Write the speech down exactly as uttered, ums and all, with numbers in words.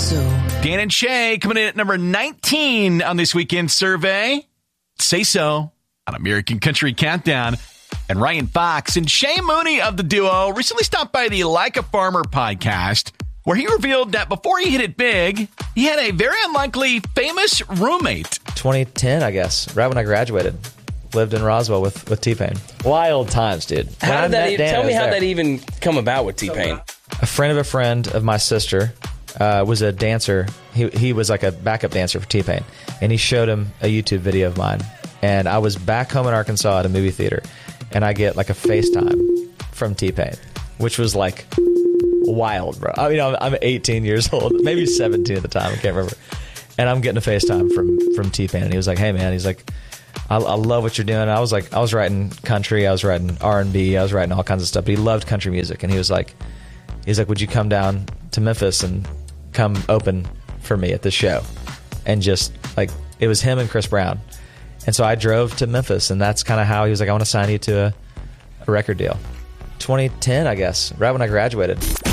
So. Dan and Shay coming in at number nineteen on this weekend survey. Say So on American Country Countdown. And Ryan Fox and Shay Mooney of the duo recently stopped by the Like a Farmer podcast, where he revealed that before he hit it big, he had a very unlikely famous roommate. twenty ten, I guess, right when I graduated. Lived in Roswell with, with T-Pain. Wild times, dude. When How I did that met even, Dan, tell I me was how there. that even come about with T-Pain. A friend of a friend of my sister uh, was a dancer. He he was like a backup dancer for T-Pain. And he showed him a YouTube video of mine. And I was back home in Arkansas at a movie theater. And I get like a FaceTime from T-Pain, which was like wild, bro. I mean, I'm, I'm eighteen years old, maybe seventeen at the time. I can't remember. And I'm getting a FaceTime from, from T-Pain. And he was like, hey, man, he's like, I, I love what you're doing. And I was like, I was writing country. I was writing R and B. I was writing all kinds of stuff. But he loved country music. And he was like, he's like, would you come down to Memphis and come open for me at the show? And just like, it was him and Chris Brown. And so I drove to Memphis, and that's kind of how he was like, I want to sign you to a, a record deal. twenty ten, I guess, right when I graduated.